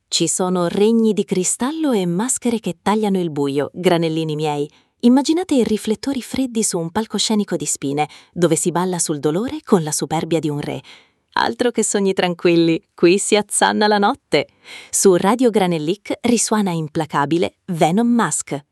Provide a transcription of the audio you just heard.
Ci sono regni di cristallo e maschere che tagliano il buio, granellini miei. Immaginate i riflettori freddi su un palcoscenico di spine, dove si balla sul dolore con la superbia di un re. Altro che sogni tranquilli, qui si azzanna la notte. Su Radio Granellic risuona implacabile Venom Mask.